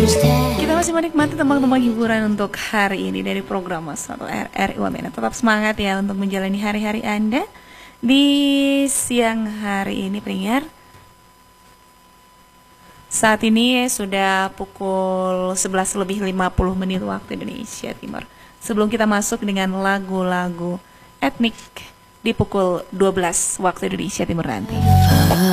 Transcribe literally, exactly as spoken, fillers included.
Kita masih menikmati teman-teman hiburan untuk hari ini dari program Mas atau R R I Wamena. Tetap semangat ya untuk menjalani hari-hari Anda di siang hari ini, pendengar. Saat ini sudah pukul sebelas lebih lima puluh menit waktu Indonesia Timur. Sebelum kita masuk dengan lagu-lagu etnik di pukul dua belas waktu Indonesia Timur nanti.